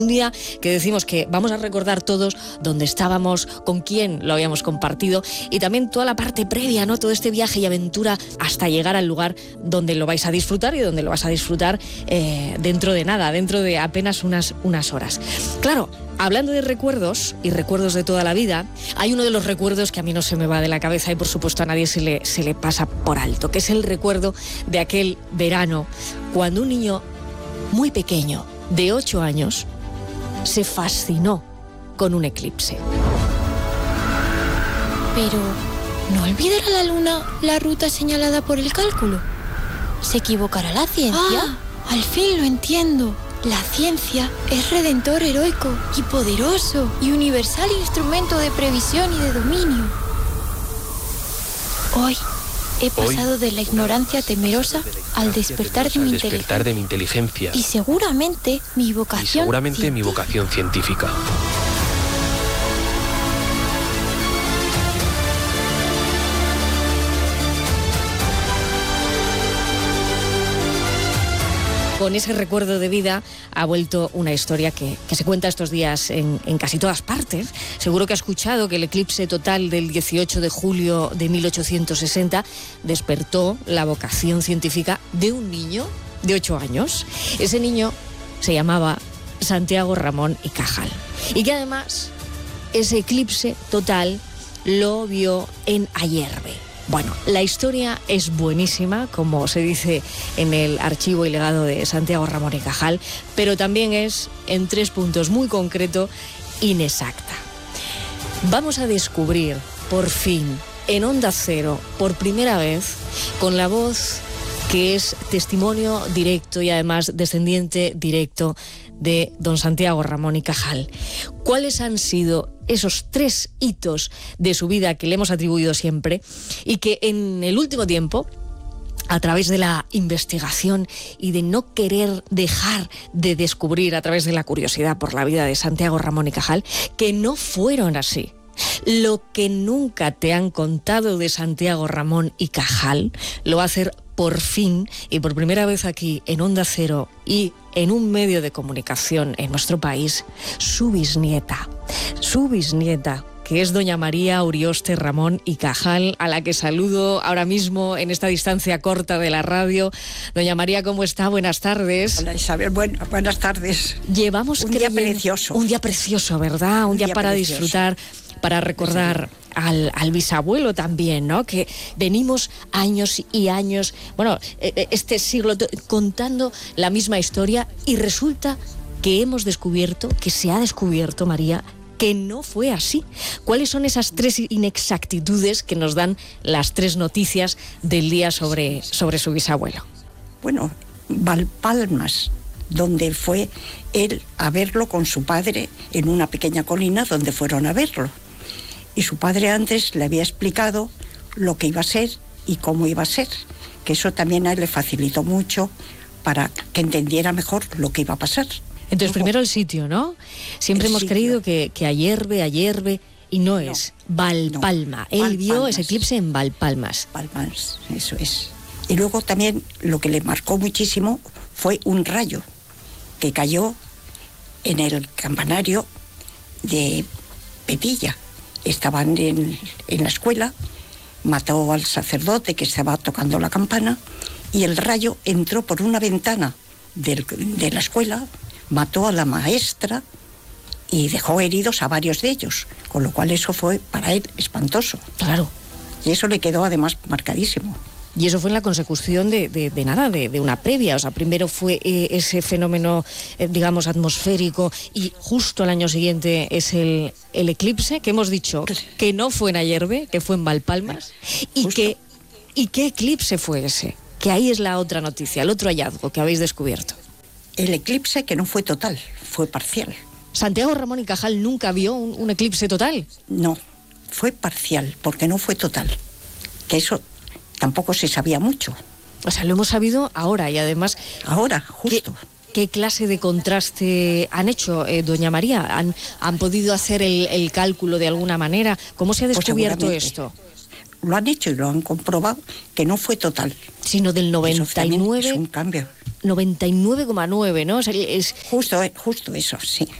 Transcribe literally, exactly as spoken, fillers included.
Un día que decimos que vamos a recordar todos dónde estábamos, con quién lo habíamos compartido y también toda la parte previa, ¿no? Todo este viaje y aventura hasta llegar al lugar donde lo vais a disfrutar y donde lo vas a disfrutar eh, dentro de nada, dentro de apenas unas, unas horas. Claro, hablando de recuerdos y recuerdos de toda la vida, hay uno de los recuerdos que a mí no se me va de la cabeza y por supuesto a nadie se le, se le pasa por alto, que es el recuerdo de aquel verano cuando un niño muy pequeño, de ocho años, se fascinó con un eclipse. Pero, ¿no olvidará la luna la ruta señalada por el cálculo? ¿Se equivocará la ciencia? Ah, al fin lo entiendo. La ciencia es redentor heroico y poderoso y universal instrumento de previsión y de dominio. Hoy he pasado Hoy, de la ignorancia temerosa al despertar, de, mi despertar de mi inteligencia. Y seguramente mi vocación, y seguramente mi vocación científica. Con ese recuerdo de vida ha vuelto una historia que, que se cuenta estos días en, en casi todas partes. Seguro que ha escuchado que el eclipse total del dieciocho de julio de mil ochocientos sesenta despertó la vocación científica de un niño de ocho años. Ese niño se llamaba Santiago Ramón y Cajal. Y que además ese eclipse total lo vio en Ayerbe. Bueno, la historia es buenísima, como se dice en el archivo y legado de Santiago Ramón y Cajal, pero también es, en tres puntos muy concretos, inexacta. Vamos a descubrir, por fin, en Onda Cero, por primera vez, con la voz que es testimonio directo y además descendiente directo de don Santiago Ramón y Cajal, cuáles han sido esos tres hitos de su vida que le hemos atribuido siempre y que en el último tiempo, a través de la investigación y de no querer dejar de descubrir a través de la curiosidad por la vida de Santiago Ramón y Cajal, que no fueron así. Lo que nunca te han contado de Santiago Ramón y Cajal lo va a hacer por fin y por primera vez aquí en Onda Cero y en un medio de comunicación en nuestro país, su bisnieta, su bisnieta, que es doña María Urioste Ramón y Cajal, a la que saludo ahora mismo en esta distancia corta de la radio. Doña María, ¿cómo está? Buenas tardes. Hola Isabel, bueno, buenas tardes. Llevamos un día precioso. Un día precioso, ¿verdad? Un, un día, día para precioso. Disfrutar, para recordar al, al bisabuelo también, ¿no? Que venimos años y años, bueno, este siglo contando la misma historia y resulta que hemos descubierto, que se ha descubierto, María, que no fue así. ¿Cuáles son esas tres inexactitudes que nos dan las tres noticias del día sobre, sobre su bisabuelo? Bueno, Valpalmas, donde fue él a verlo con su padre en una pequeña colina donde fueron a verlo. Y su padre antes le había explicado lo que iba a ser y cómo iba a ser, que eso también a él le facilitó mucho para que entendiera mejor lo que iba a pasar. Entonces, primero el sitio, ¿no? Siempre el hemos sitio. creído que, que Ayerbe, Ayerbe, y no, no es Valpalma. No, Él Valpalmas. Vio ese eclipse en Valpalmas. Valpalmas, eso es. Y luego también lo que le marcó muchísimo fue un rayo que cayó en el campanario de Pepilla. Estaban en, en la escuela, mató al sacerdote que estaba tocando la campana y el rayo entró por una ventana del, de la escuela, mató a la maestra y dejó heridos a varios de ellos, con lo cual eso fue para él espantoso. Claro. Y eso le quedó además marcadísimo. Y eso fue en la consecución de, de, de nada, de, de una previa. O sea, primero fue eh, ese fenómeno, eh, digamos, atmosférico y justo al año siguiente es el, el eclipse, que hemos dicho que no fue en Ayerbe, que fue en Valpalmas. Y, que, ¿Y qué eclipse fue ese? Que ahí es la otra noticia, el otro hallazgo que habéis descubierto. El eclipse que no fue total, fue parcial. ¿Santiago Ramón y Cajal nunca vio un, un eclipse total? No, fue parcial, porque no fue total. Que eso tampoco se sabía mucho. O sea, lo hemos sabido ahora y además... Ahora, justo. ¿Qué, qué clase de contraste han hecho, eh, doña María? ¿Han, han podido hacer el, el cálculo de alguna manera? ¿Cómo se ha descubierto pues esto? Lo han hecho y lo han comprobado que no fue total. Sino del noventa y nueve... Eso es un cambio. noventa y nueve coma nueve, ¿no? O sea, es... Justo, justo eso, sí.